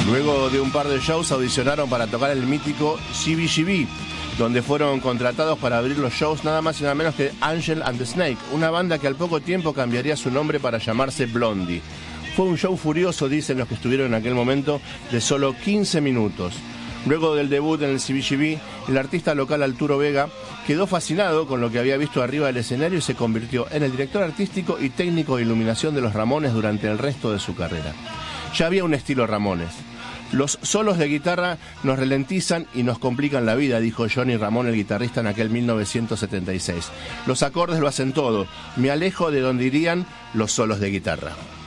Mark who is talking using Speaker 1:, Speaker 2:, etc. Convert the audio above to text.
Speaker 1: Luego de un par de shows audicionaron para tocar el mítico CBGB, donde fueron contratados para abrir los shows nada más y nada menos que Angel and the Snake, una banda que al poco tiempo cambiaría su nombre para llamarse Blondie. Fue un show furioso, dicen los que estuvieron en aquel momento, de solo 15 minutos. Luego del debut en el CBGB, el artista local Arturo Vega quedó fascinado con lo que había visto arriba del escenario y se convirtió en el director artístico y técnico de iluminación de los Ramones durante el resto de su carrera. Ya había un estilo Ramones. Los solos de guitarra nos ralentizan y nos complican la vida, dijo Johnny Ramón, el guitarrista, en aquel 1976. Los acordes lo hacen todo. Me alejo de donde irían los solos de guitarra.